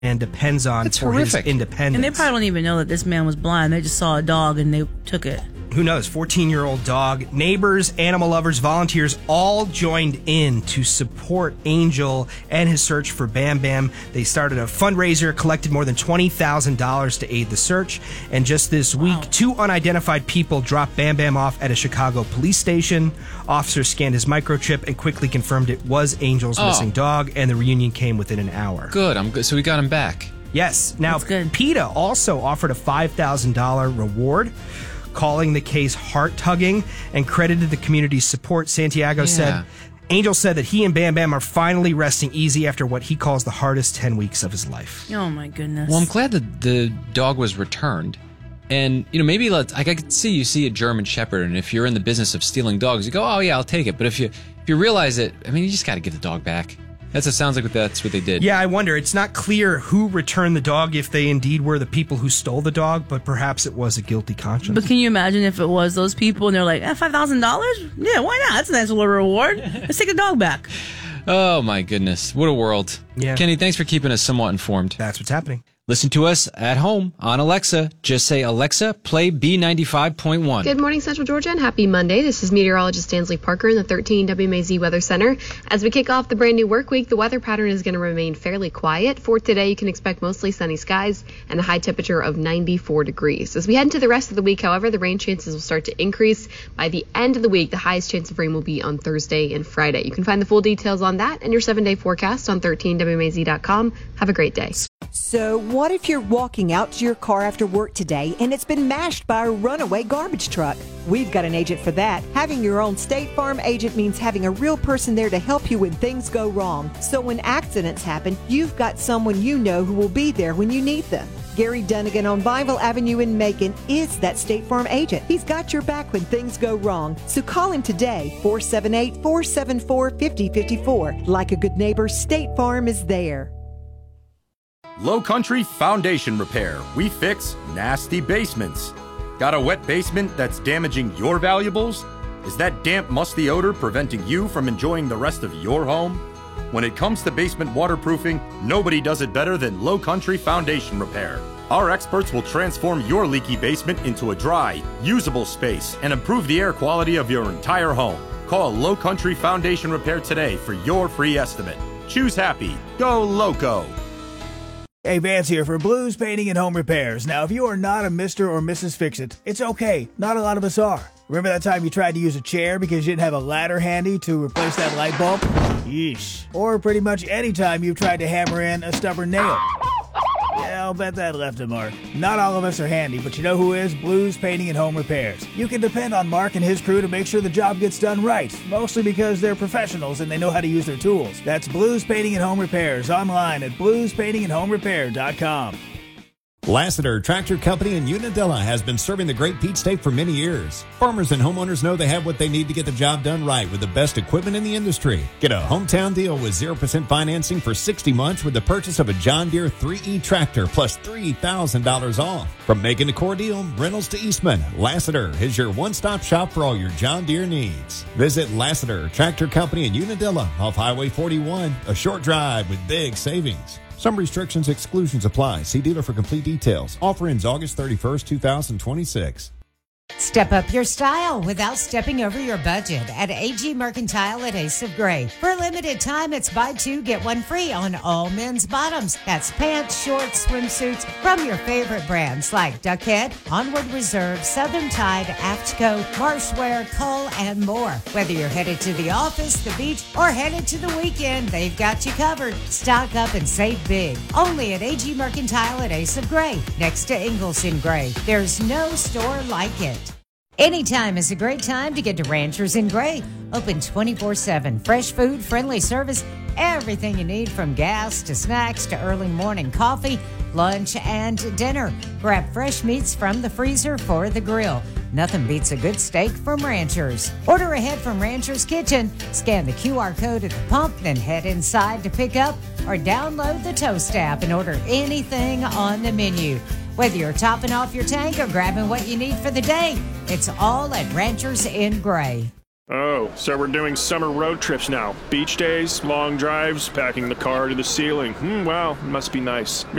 and depends on That's for horrific. his independence. And they probably don't even know that this man was blind. They just saw a dog and they took it. Who knows? 14-year-old dog. Neighbors, animal lovers, volunteers all joined in to support Angel and his search for Bam Bam. They started a fundraiser, collected more than $20,000 to aid the search. And just this week, 2 unidentified people dropped Bam Bam off at a Chicago police station. Officers scanned his microchip and quickly confirmed it was Angel's missing dog, and the reunion came within an hour. Good. I'm good. So we got him back. Yes. Now, That's good. PETA also offered a $5,000 reward, calling the case heart-tugging, and credited the community's support. Santiago said, Angel said that he and Bam Bam are finally resting easy after what he calls the hardest 10 weeks of his life. Oh, my goodness. Well, I'm glad that the dog was returned. And, maybe I could see you see a German Shepherd, and if you're in the business of stealing dogs, you go, oh, yeah, I'll take it. But if you realize it, you just got to get the dog back. It sounds like that's what they did. Yeah, I wonder. It's not clear who returned the dog, if they indeed were the people who stole the dog, but perhaps it was a guilty conscience. But can you imagine if it was those people and they're like, $5,000? Yeah, why not? That's a nice little reward. Let's take the dog back. Oh, my goodness. What a world. Yeah. Kenny, thanks for keeping us somewhat informed. That's what's happening. Listen to us at home on Alexa. Just say, Alexa, play B95.1. Good morning, Central Georgia, and happy Monday. This is meteorologist Stanley Parker in the 13 WMAZ Weather Center. As we kick off the brand new work week, the weather pattern is going to remain fairly quiet. For today, you can expect mostly sunny skies and a high temperature of 94 degrees. As we head into the rest of the week, however, the rain chances will start to increase. By the end of the week, the highest chance of rain will be on Thursday and Friday. You can find the full details on that and your 7-day forecast on 13WMAZ.com. Have a great day. So what if you're walking out to your car after work today and it's been mashed by a runaway garbage truck? We've got an agent for that. Having your own State Farm agent means having a real person there to help you when things go wrong. So when accidents happen, you've got someone you know who will be there when you need them. Gary Dunnigan on Bible Avenue in Macon is that State Farm agent. He's got your back when things go wrong. So call him today, 478-474-5054. Like a good neighbor, State Farm is there. Low Country Foundation Repair. We fix nasty basements. Got a wet basement that's damaging your valuables? Is that damp, musty odor preventing you from enjoying the rest of your home? When it comes to basement waterproofing, nobody does it better than Low Country Foundation Repair. Our experts will transform your leaky basement into a dry, usable space and improve the air quality of your entire home. Call Low Country Foundation Repair today for your free estimate. Choose happy. Go Loco. Hey, Vance here for Blues Painting and Home Repairs. Now, if you are not a Mr. or Mrs. Fix-It, it's okay. Not a lot of us are. Remember that time you tried to use a chair because you didn't have a ladder handy to replace that light bulb? Yeesh. Or pretty much any time you've tried to hammer in a stubborn nail. Yeah, I'll bet that left a mark. Not all of us are handy, but you know who is? Blues Painting and Home Repairs. You can depend on Mark and his crew to make sure the job gets done right, mostly because they're professionals and they know how to use their tools. That's Blues Painting and Home Repairs online at bluespaintingandhomerepair.com. Lassiter Tractor Company in Unadilla has been serving the Great Peach State for many years. Farmers and homeowners know they have what they need to get the job done right with the best equipment in the industry. Get a hometown deal with 0% financing for 60 months with the purchase of a John Deere 3E tractor plus $3,000 off. From Macon to Cordele, Reynolds to Eastman, Lassiter is your one-stop shop for all your John Deere needs. Visit Lassiter Tractor Company in Unadilla off Highway 41, a short drive with big savings. Some restrictions, exclusions apply. See dealer for complete details. Offer ends August 31st, 2026. Step up your style without stepping over your budget at AG Mercantile at Ace of Gray. For a limited time, it's buy two, get one free on all men's bottoms. That's pants, shorts, swimsuits from your favorite brands like Duckhead, Onward Reserve, Southern Tide, Aftco, Marshwear, Cull, and more. Whether you're headed to the office, the beach, or headed to the weekend, they've got you covered. Stock up and save big. Only at AG Mercantile at Ace of Gray, next to Ingalls in Gray. There's no store like it. Anytime is a great time to get to Ranchers in Gray. Open 24/7. Fresh food, friendly service, everything you need from gas to snacks to early morning coffee, lunch, and dinner. Grab fresh meats from the freezer for the grill. Nothing beats a good steak from Ranchers. Order ahead from Ranchers Kitchen. Scan the QR code at the pump, then head inside to pick up or download the Toast app and order anything on the menu. Whether you're topping off your tank or grabbing what you need for the day, it's all at Ranchers in Gray. Oh, so we're doing summer road trips now. Beach days, long drives, packing the car to the ceiling. Wow, must be nice.